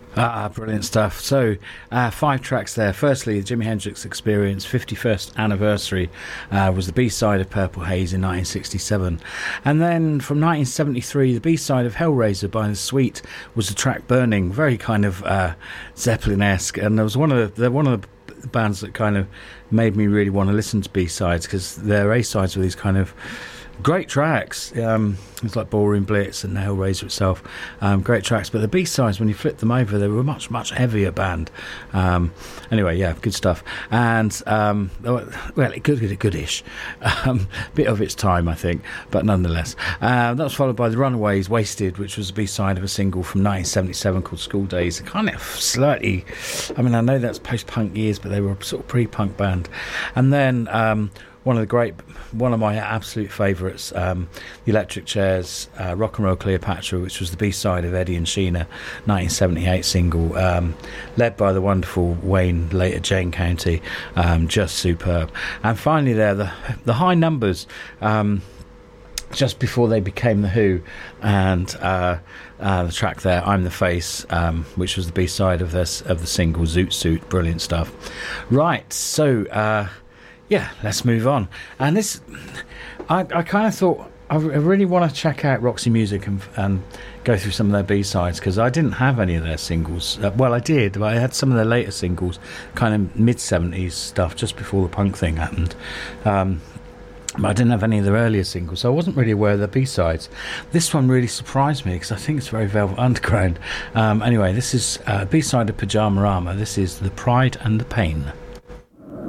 Brilliant stuff. So, 5 tracks there. Firstly, the Jimi Hendrix Experience 51st Anniversary was the B-side of Purple Haze in 1967. And then from 1973, the B-side of Hellraiser by The Sweet was the track Burning, very kind of Zeppelin-esque. And there was one of the bands that kind of made me really want to listen to B-sides, because their A-sides were these kind of great tracks. It's like Ballroom Blitz and Hellraiser itself. Great tracks, but the B-sides, when you flip them over, they were a much, much heavier band. Anyway, yeah, good stuff. And, goodish. Bit of its time, I think, but nonetheless. That was followed by The Runaways, Wasted, which was the B-side of a single from 1977 called School Days. Kind of slightly, I mean, I know that's post-punk years, but they were a sort of pre-punk band. And then one of my absolute favourites, the Electric Chairs, Rock and Roll Cleopatra, which was the B-side of Eddie and Sheena 1978 single, led by the wonderful Wayne, later Jane County. Just superb. And finally there, the High Numbers, just before they became The Who, and the track there, I'm the Face, which was the B-side of the single Zoot Suit. Brilliant stuff. Right, so yeah, let's move on. And this, I kind of thought, I really want to check out Roxy Music and go through some of their B-sides, because I didn't have any of their singles. Well, I did, but I had some of their later singles, kind of mid-70s stuff, just before the punk thing happened. But I didn't have any of their earlier singles, so I wasn't really aware of their B-sides. This one really surprised me, because I think it's very Velvet Underground. Anyway, this is B-side of Pyjamarama. This is The Pride and the Pain.